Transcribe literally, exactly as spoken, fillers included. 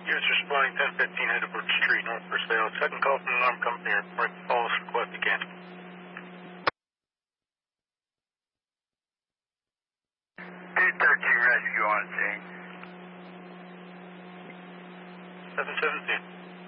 Units responding ten fifteen Hedberg Street, north for sale. Second call from the alarm company. Report false request again. two thirteen rescue on scene. seven seventeen.